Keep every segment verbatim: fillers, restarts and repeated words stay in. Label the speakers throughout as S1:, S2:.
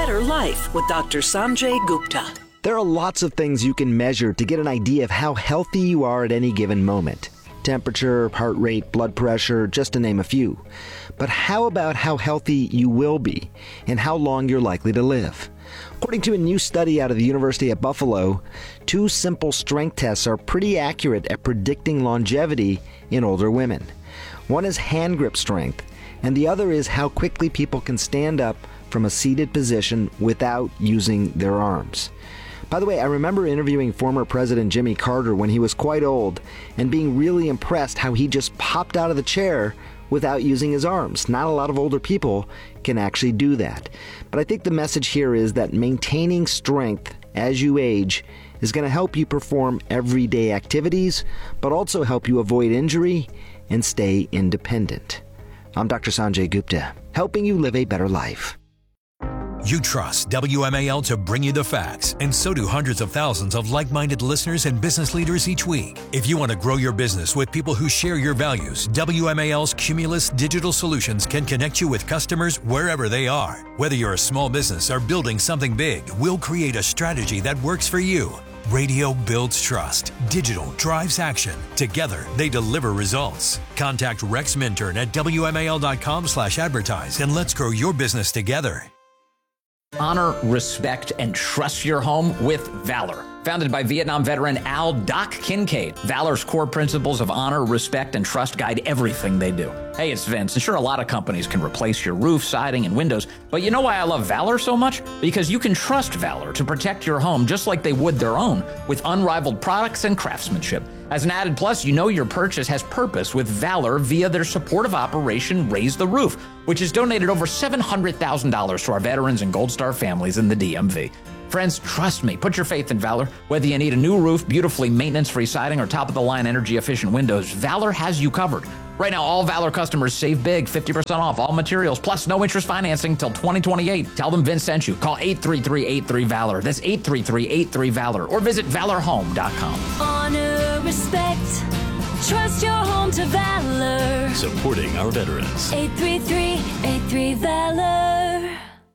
S1: better life with Doctor Sanjay Gupta.
S2: There are lots of things you can measure to get an idea of how healthy you are at any given moment. Temperature, heart rate, blood pressure, just to name a few. But how about how healthy you will be and how long you're likely to live? According to a new study out of the University of Buffalo, two simple strength tests are pretty accurate at predicting longevity in older women. One is hand grip strength, and the other is how quickly people can stand up from a seated position without using their arms. By the way, I remember interviewing former President Jimmy Carter when he was quite old and being really impressed how he just popped out of the chair without using his arms. Not a lot of older people can actually do that. But I think the message here is that maintaining strength as you age is going to help you perform everyday activities, but also help you avoid injury and stay independent. I'm Doctor Sanjay Gupta, helping you live a better life.
S3: You trust W M A L to bring you the facts, and so do hundreds of thousands of like-minded listeners and business leaders each week. If you want to grow your business with people who share your values, W M A L's Cumulus Digital Solutions can connect you with customers wherever they are. Whether you're a small business or building something big, we'll create a strategy that works for you. Radio builds trust. Digital drives action. Together, they deliver results. Contact Rex Minturn at W M A L dot com slash advertise and let's grow your business together.
S4: Honor, respect, and trust your home with Valor. Founded by Vietnam veteran Al Doc Kincaid, Valor's core principles of honor, respect, and trust guide everything they do. Hey, it's Vince, and sure, a lot of companies can replace your roof, siding, and windows, but you know why I love Valor so much? Because you can trust Valor to protect your home just like they would their own, with unrivaled products and craftsmanship. As an added plus, you know your purchase has purpose with Valor via their supportive operation Raise the Roof, which has donated over seven hundred thousand dollars to our veterans and Gold Star families in the D M V. Friends, trust me, put your faith in Valor. Whether you need a new roof, beautifully maintenance-free siding, or top-of-the-line energy-efficient windows, Valor has you covered. Right now, all Valor customers save big, fifty percent off all materials, plus no interest financing until twenty twenty-eight. Tell them Vince sent you. Call eight three three, eight three, VALOR. That's eight three three, eight three, VALOR. Or visit valor home dot com.
S5: Honor, respect, trust your home to Valor.
S6: Supporting our veterans.
S5: eight three three, eight three, VALOR.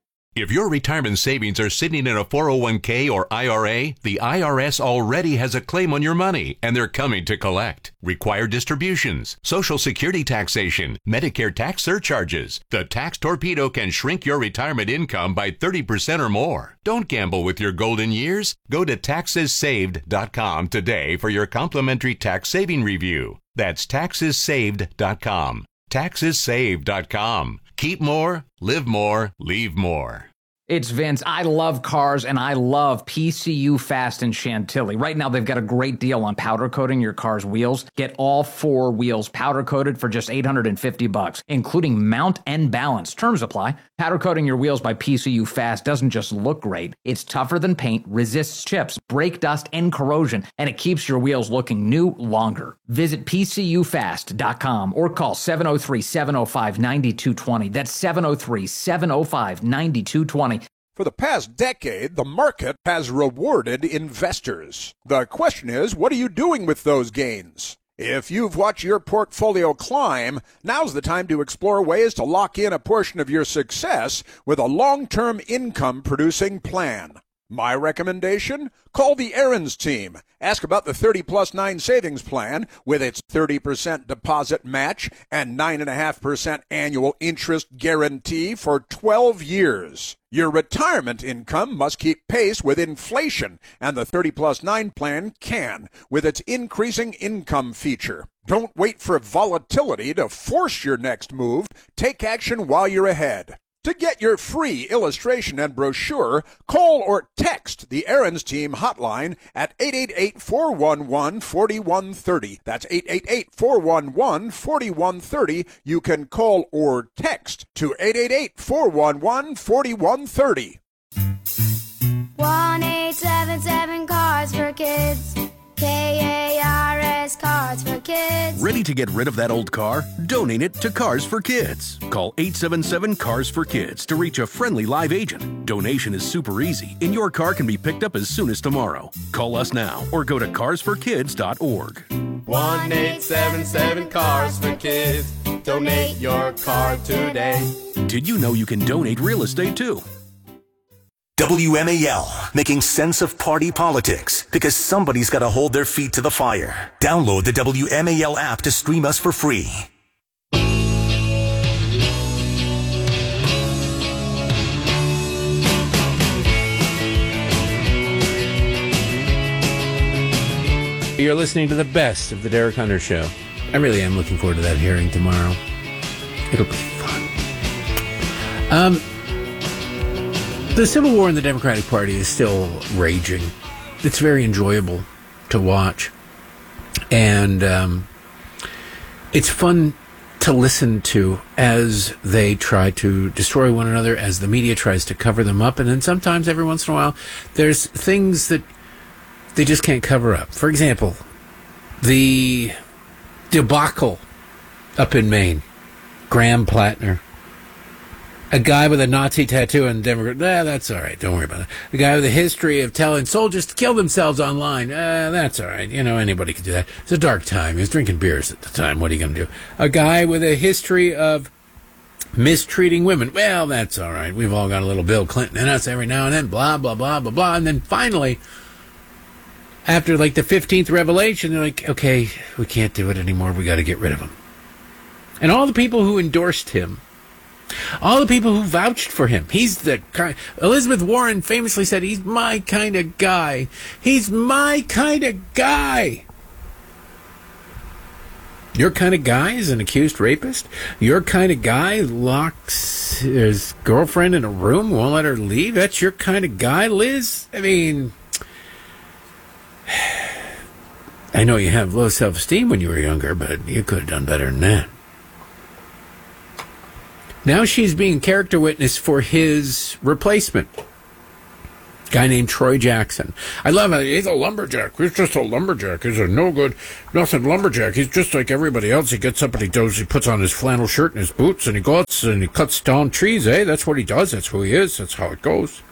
S7: If your retirement savings are sitting in a four oh one k or I R A, the I R S already has a claim on your money, and they're coming to collect. Required distributions, Social Security taxation, Medicare tax surcharges. The tax torpedo can shrink your retirement income by thirty percent or more. Don't gamble with your golden years. Go to taxes saved dot com today for your complimentary tax saving review. That's taxes saved dot com. taxes saved dot com. Keep more, live more, leave more.
S4: It's Vince. I love cars, and I love P C U Fast in Chantilly. Right now, they've got a great deal on powder coating your car's wheels. Get all four wheels powder coated for just eight hundred fifty bucks, including mount and balance. Terms apply. Powder coating your wheels by P C U Fast doesn't just look great. It's tougher than paint, resists chips, brake dust, and corrosion, and it keeps your wheels looking new longer. Visit P C U fast dot com or call seven oh three, seven oh five, nine two two oh. That's seven oh three, seven oh five, nine two two oh.
S8: For the past decade, the market has rewarded investors. The question is, what are you doing with those gains? If you've watched your portfolio climb, now's the time to explore ways to lock in a portion of your success with a long-term income-producing plan. My recommendation? Call the Aaron's team. Ask about the thirty plus nine savings plan with its thirty percent deposit match and nine point five percent annual interest guarantee for twelve years. Your retirement income must keep pace with inflation, and the thirty plus nine plan can with its increasing income feature. Don't wait for volatility to force your next move. Take action while you're ahead. To get your free illustration and brochure, call or text the Aaron's Team hotline at eight eight eight, four one one, four one three oh. That's eight eight eight, four one one, four one three oh. You can call or text to eight eight eight, four one one, four one three oh.
S9: one eight seven seven Cars for Kids. K A R S Cars for Kids.
S6: Ready to get rid of that old car? Donate it to Cars for Kids. Call eight seven seven, Cars for Kids to reach a friendly live agent. Donation is super easy, and your car can be picked up as soon as tomorrow. Call us now or go to cars for kids dot org.
S10: one eight seven seven, Cars for Kids. Donate your car today.
S6: Did you know you can donate real estate too?
S11: W M A L, making sense of party politics, because somebody's got to hold their feet to the fire. Download the W M A L app to stream us for free.
S12: You're listening to the best of the Derek Hunter Show. I really am looking forward to that hearing tomorrow. It'll be fun. Um, the Civil War in the Democratic Party is still raging. It's very enjoyable to watch. And um, it's fun to listen to as they try to destroy one another, as the media tries to cover them up. And then sometimes, every once in a while, there's things that they just can't cover up. For example, the debacle up in Maine. Graham Plattner. A guy with a Nazi tattoo and Democrat. Ah, that's all right. Don't worry about it. A guy with a history of telling soldiers to kill themselves online. Ah, that's all right. You know, anybody can do that. It's a dark time. He was drinking beers at the time. What are you going to do? A guy with a history of mistreating women. Well, that's all right. We've all got a little Bill Clinton in us every now and then. Blah, blah, blah, blah, blah. And then finally, after like the fifteenth revelation, they're like, okay, we can't do it anymore. We got to get rid of him. And all the people who endorsed him, all the people who vouched for him, he's the kind. Elizabeth Warren famously said, he's my kind of guy. He's my kind of guy. Your kind of guy is an accused rapist? Your kind of guy locks his girlfriend in a room, won't let her leave? That's your kind of guy, Liz? I mean, I know you have low self-esteem when you were younger, but you could have done better than that. Now she's being character witness for his replacement. Guy named Troy Jackson. I love it. He's a lumberjack. He's just a lumberjack. He's a no good, nothing lumberjack. He's just like everybody else. He gets up and he does, he puts on his flannel shirt and his boots and he goes and he cuts down trees, eh? That's what he does. That's who he is. That's how it goes.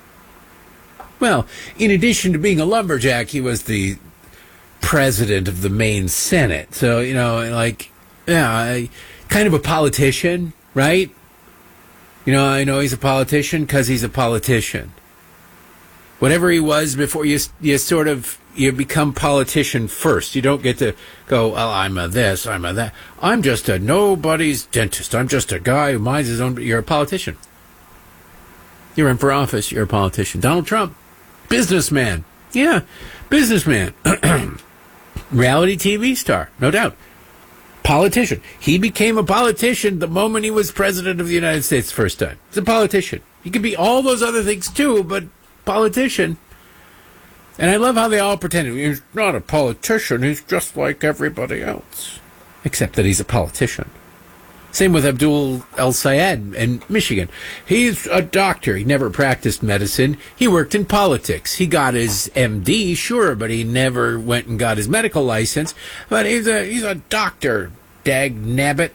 S12: Well, in addition to being a lumberjack, he was the president of the Maine Senate. So, you know, like, yeah, kind of a politician. Right? You know, I know he's a politician because he's a politician. Whatever he was before, you you sort of, you become politician first. You don't get to go, well, I'm a this, I'm a that. I'm just a nobody's dentist. I'm just a guy who minds his own. You're a politician. You're in for office. You're a politician. Donald Trump, businessman. Yeah, businessman. Reality T V star, no doubt. Politician. He became a politician the moment he was president of the United States the first time. He's a politician. He could be all those other things too, but politician. And I love how they all pretended. He's not a politician. He's just like everybody else. Except that he's a politician. Same with Abdul El-Sayed in Michigan. He's a doctor. He never practiced medicine. He worked in politics. He got his M D, sure, but he never went and got his medical license. But he's a he's a doctor, dag nabbit.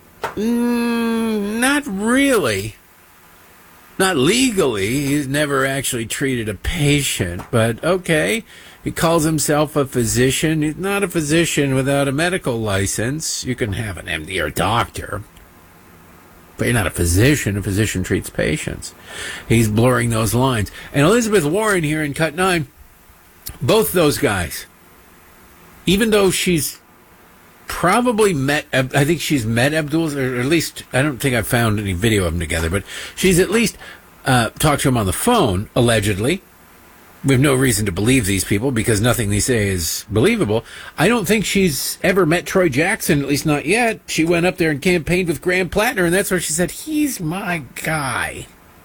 S12: Mm, not really. Not legally. He's never actually treated a patient. But okay, he calls himself a physician. He's not a physician without a medical license. You can have an M D or a doctor. But you're not a physician. A physician treats patients. He's blurring those lines. And Elizabeth Warren here in Cut nine, both those guys, even though she's probably met, I think she's met Abdul, or at least, I don't think I've found any video of them together, but she's at least uh, talked to him on the phone, allegedly. We have no reason to believe these people because nothing they say is believable. I don't think she's ever met Troy Jackson, at least not yet. She went up there and campaigned with Graham Plattner, and that's where she said, he's my guy.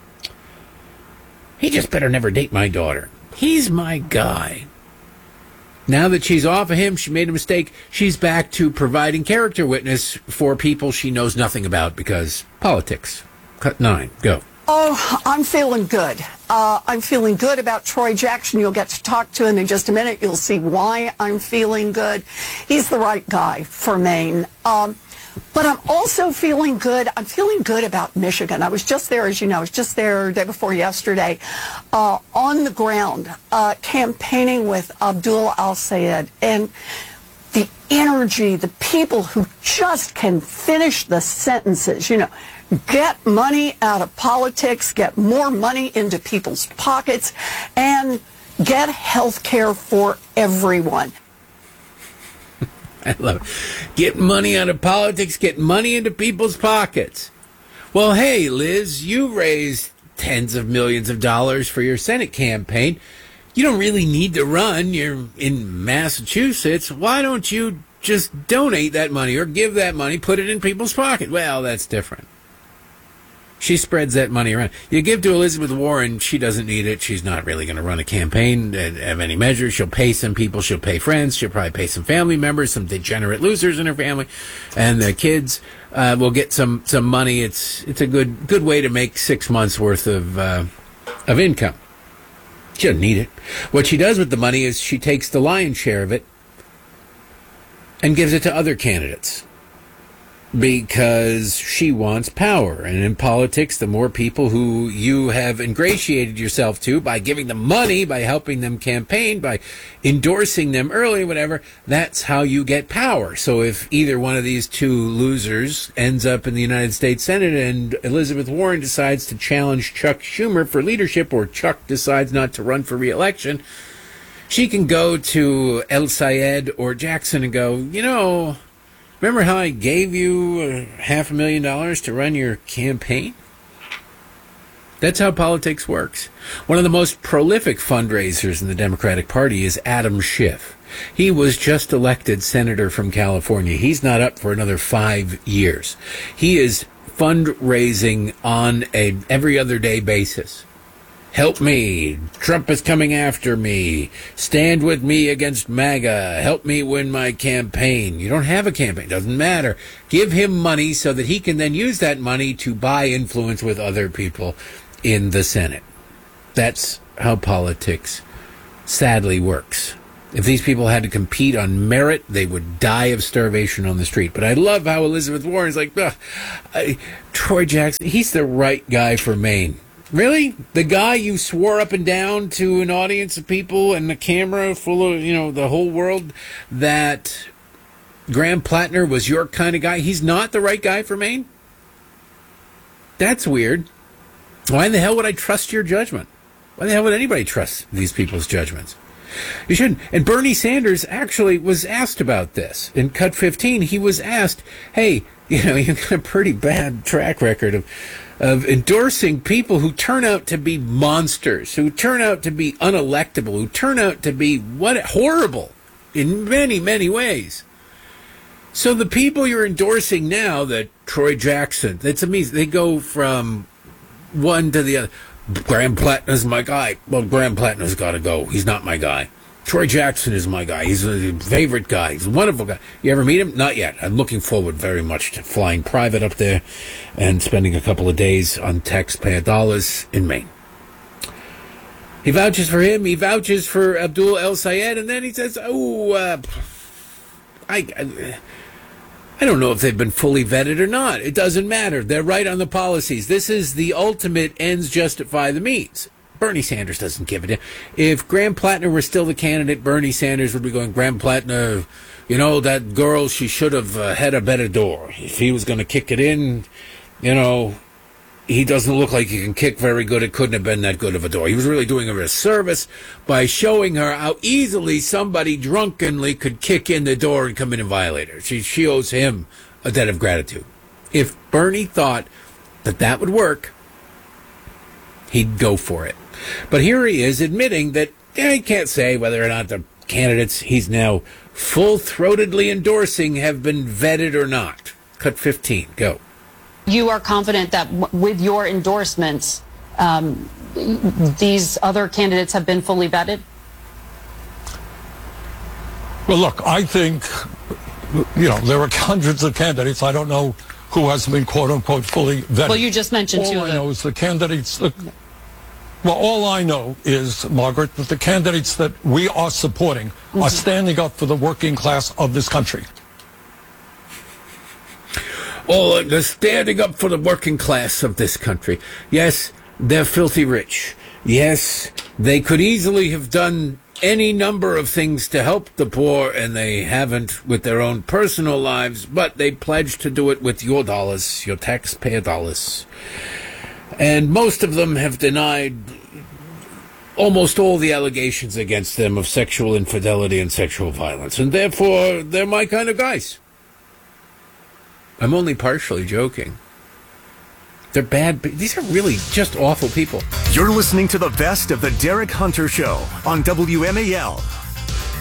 S12: He just better never date my daughter. He's my guy. Now that she's off of him, she made a mistake. She's back to providing character witness for people she knows nothing about because politics. Cut nine, go.
S13: Oh, I'm feeling good. Uh, I'm feeling good about Troy Jackson. You'll get to talk to him in just a minute. You'll see why I'm feeling good. He's the right guy for Maine. Um, but I'm also feeling good. I'm feeling good about Michigan. I was just there, as you know, I was just there the day before yesterday, uh, on the ground, uh, campaigning with Abdul El-Sayed. And the energy, the people who just can finish the sentences, you know, get money out of politics, get more money into people's pockets, and get health care for everyone.
S12: I love it. Get money out of politics, get money into people's pockets. Well, hey, Liz, you raised tens of millions of dollars for your Senate campaign. You don't really need to run. You're in Massachusetts. Why don't you just donate that money or give that money, put it in people's pocket? Well, that's different. She spreads that money around. You give to Elizabeth Warren, she doesn't need it. She's not really going to run a campaign of any measure. She'll pay some people. She'll pay friends. She'll probably pay some family members, some degenerate losers in her family. And the kids uh, will get some, some money. It's it's a good good way to make six months' worth of uh, of income. She doesn't need it. What she does with the money is she takes the lion's share of it and gives it to other candidates because she wants power. And in politics, the more people who you have ingratiated yourself to by giving them money, by helping them campaign, by endorsing them early, whatever, that's how you get power. So if either one of these two losers ends up in the United States Senate and Elizabeth Warren decides to challenge Chuck Schumer for leadership, or Chuck decides not to run for re-election, she can go to El Sayed or Jackson and go, you know, remember how I gave you uh, half a million dollars to run your campaign? That's how politics works. One of the most prolific fundraisers in the Democratic Party is Adam Schiff. He was just elected senator from California. He's not up for another five years. He is fundraising on a every other day basis. Help me. Trump is coming after me. Stand with me against MAGA. Help me win my campaign. You don't have a campaign. Doesn't matter. Give him money so that he can then use that money to buy influence with other people in the Senate. That's how politics sadly works. If these people had to compete on merit, they would die of starvation on the street. But I love how Elizabeth Warren's like, I, Troy Jackson, he's the right guy for Maine. Really? The guy you swore up and down to an audience of people and a camera full of, you know, the whole world that Graham Plattner was your kind of guy? He's not the right guy for Maine? That's weird. Why in the hell would I trust your judgment? Why the hell would anybody trust these people's judgments? You shouldn't. And Bernie Sanders actually was asked about this. In Cut fifteen, he was asked, hey, you know, you've got a pretty bad track record of of endorsing people who turn out to be monsters, who turn out to be unelectable, who turn out to be what horrible in many, many ways. So the people you're endorsing now, that Troy Jackson, that's amazing. They go from one to the other. Graham Plattner's my guy. Well, Graham Plattner's got to go. He's not my guy. Troy Jackson is my guy. He's a favorite guy. He's a wonderful guy. You ever meet him? Not yet. I'm looking forward very much to flying private up there and spending a couple of days on taxpayer dollars in Maine. He vouches for him. He vouches for Abdul El Sayed, and then he says, oh, uh, I, I, I don't know if they've been fully vetted or not. It doesn't matter. They're right on the policies. This is the ultimate ends justify the means. Bernie Sanders doesn't give a damn. If Graham Plattner were still the candidate, Bernie Sanders would be going, Graham Plattner, you know, that girl, she should have uh, had a better door. If he was going to kick it in, you know, he doesn't look like he can kick very good. It couldn't have been that good of a door. He was really doing her a service by showing her how easily somebody drunkenly could kick in the door and come in and violate her. She, she owes him a debt of gratitude. If Bernie thought that that would work, he'd go for it. But here he is admitting that eh, he can't say whether or not the candidates he's now full-throatedly endorsing have been vetted or not. Cut fifteen, go.
S14: You are confident that w- with your endorsements, um, these other candidates have been fully vetted?
S15: Well, look, I think, you know, there are hundreds of candidates. I don't know who has been, quote-unquote, fully vetted.
S14: Well, you just mentioned
S15: all
S14: two
S15: I
S14: of them.
S15: know is the candidates... Look, well, all I know is, Margaret, that the candidates that we are supporting mm-hmm. are standing up for the working class of this country.
S12: Oh, they're standing up for the working class of this country. Yes, they're filthy rich. Yes, they could easily have done any number of things to help the poor, and they haven't with their own personal lives, but they pledge to do it with your dollars, your taxpayer dollars. And most of them have denied almost all the allegations against them of sexual infidelity and sexual violence, and therefore they're my kind of guys. I'm only partially joking. They're bad. These are really just awful people.
S11: You're listening to the best of the Derek Hunter Show on W M A L.